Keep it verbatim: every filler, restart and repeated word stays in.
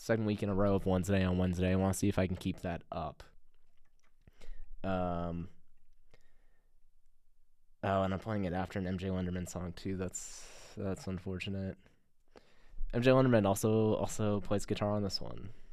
Second week in a row of Wednesday on Wednesday. I want to see if I can keep that up. Um. Oh, and I'm playing it after an M J Lenderman song too. That's that's unfortunate. M J Lenderman also also plays guitar on this one.